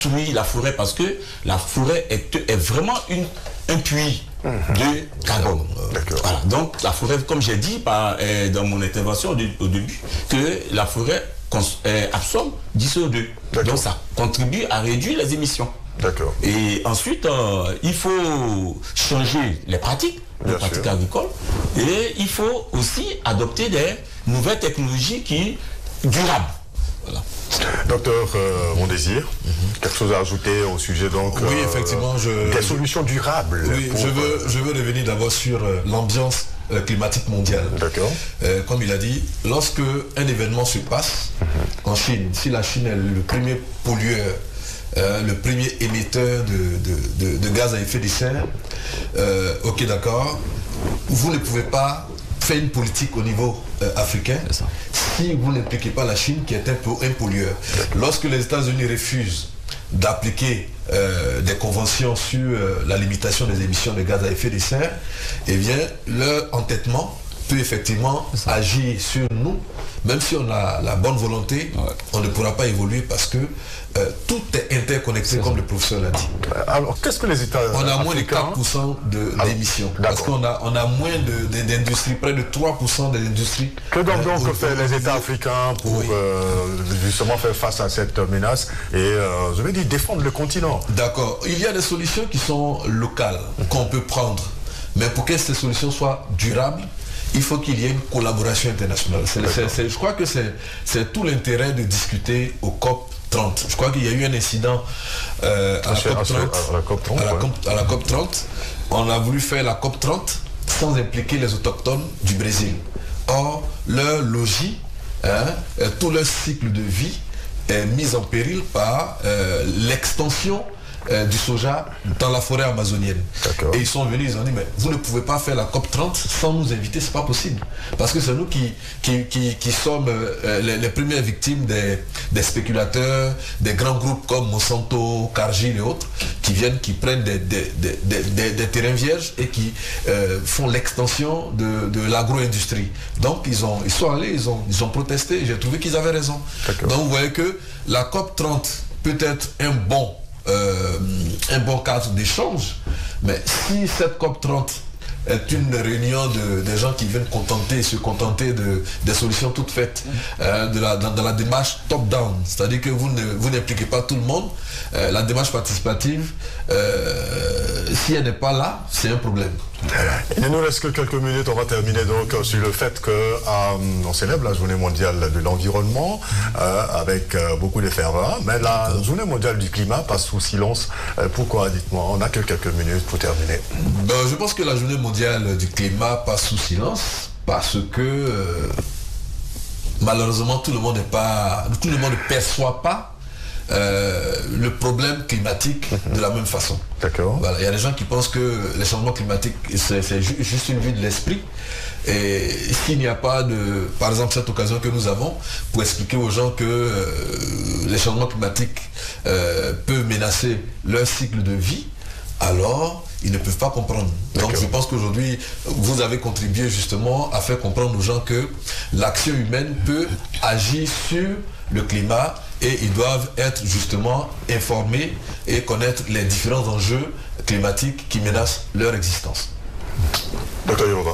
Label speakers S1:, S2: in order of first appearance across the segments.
S1: détruire la forêt parce que la forêt est vraiment un puits de carbone. Voilà. Donc la forêt, comme j'ai dit dans mon intervention au début, que la forêt absorbe du CO2. Donc ça contribue à réduire les émissions. Et ensuite, il faut changer les pratiques agricoles et il faut aussi adopter des nouvelles technologies durables. Voilà.
S2: Docteur Mondésir, quelque chose à ajouter au sujet donc
S3: oui, effectivement,
S2: des solutions durables.
S3: Oui, je veux revenir d'abord sur l'ambiance climatique mondiale. Comme il a dit, lorsque un événement se passe en Chine, si la Chine est le premier pollueur, le premier émetteur de gaz à effet de serre, ok d'accord, vous ne pouvez pas faire une politique au niveau africain si vous n'impliquez pas la Chine qui est un pollueur. Lorsque les États-Unis refusent d'appliquer des conventions sur la limitation des émissions de gaz à effet de serre, eh bien leur entêtement peut effectivement agir sur nous, même si on a la bonne volonté, on ne pourra pas évoluer parce que tout est interconnecté, comme le professeur l'a dit.
S2: Alors, qu'est-ce que les États
S3: On a moins de 4% d'émissions. Parce qu'on a moins d'industries, près de 3% d'industries.
S2: Que doivent donc faire les États africains pour justement faire face à cette menace et, je vais dire, défendre le continent? D'accord.
S3: Il y a des solutions qui sont locales, qu'on peut prendre. Mais pour que ces solutions soient durables, il faut qu'il y ait une collaboration internationale. Je crois que c'est tout l'intérêt de discuter au COP 30. Je crois qu'il y a eu un incident à la COP 30. On a voulu faire la COP 30 sans impliquer les autochtones du Brésil. Or, leur logis, tout leur cycle de vie est mis en péril par l'extension du soja dans la forêt amazonienne. Et ils sont venus, ils ont dit, mais vous ne pouvez pas faire la COP 30 sans nous inviter, c'est pas possible. Parce que c'est nous qui sommes les premières victimes des spéculateurs, des grands groupes comme Monsanto, Cargill et autres, qui prennent des terrains vierges et qui font l'extension de l'agro-industrie. Donc ils sont allés, ils ont protesté, et j'ai trouvé qu'ils avaient raison. Donc vous voyez que la COP 30 peut être un bon cadre d'échange, mais si cette COP 30 est une réunion des gens qui viennent se contenter des solutions toutes faites dans la démarche top-down, c'est-à-dire que vous n'impliquez pas tout le monde, la démarche participative, si elle n'est pas là, c'est un problème.
S2: Il ne nous reste que quelques minutes, on va terminer donc sur le fait qu'on célèbre la journée mondiale de l'environnement avec beaucoup de ferveur, mais la journée mondiale du climat passe sous silence. Pourquoi, dites-moi, on n'a que quelques minutes pour terminer.
S3: Je pense que la journée mondiale du climat passe sous silence parce que malheureusement tout le monde ne perçoit pas le problème climatique de la même façon. Voilà. Il y a des gens qui pensent que les changements climatiques, c'est juste une vue de l'esprit. Et s'il n'y a pas par exemple, cette occasion que nous avons pour expliquer aux gens que les changements climatiques peuvent menacer leur cycle de vie, alors ils ne peuvent pas comprendre. Donc je pense qu'aujourd'hui, vous avez contribué justement à faire comprendre aux gens que l'action humaine peut agir sur le climat et ils doivent être justement informés et connaître les différents enjeux climatiques qui menacent leur existence.
S2: Docteur Yorova.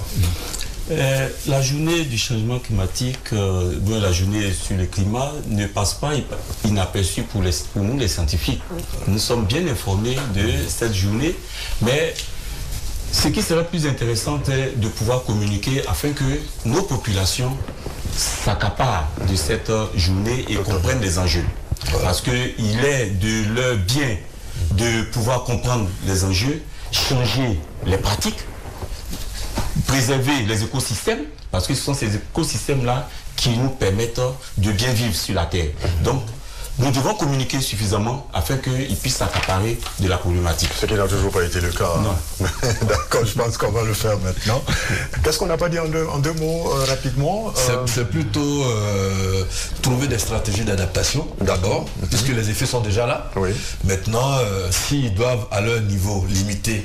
S1: La journée du changement climatique, la journée sur le climat ne passe pas inaperçue pour nous les scientifiques. Nous sommes bien informés de cette journée, mais ce qui serait plus intéressant est de pouvoir communiquer afin que nos populations s'accaparent de cette journée et comprennent les enjeux. Parce qu'il est de leur bien de pouvoir comprendre les enjeux, changer les pratiques, préserver les écosystèmes, parce que ce sont ces écosystèmes-là qui nous permettent de bien vivre sur la Terre. Donc, nous devons communiquer suffisamment afin qu'ils puissent s'accaparer de la problématique.
S2: Ce qui n'a toujours pas été le cas.
S1: Non.
S2: D'accord, je pense qu'on va le faire maintenant. Qu'est-ce qu'on n'a pas dit en deux mots rapidement
S3: C'est plutôt trouver des stratégies d'adaptation, d'abord, puisque les effets sont déjà là. Maintenant, s'ils doivent à leur niveau limiter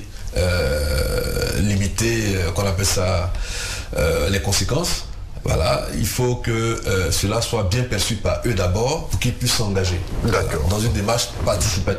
S3: qu'on appelle ça les conséquences, voilà, il faut que cela soit bien perçu par eux d'abord pour qu'ils puissent s'engager dans une démarche participative.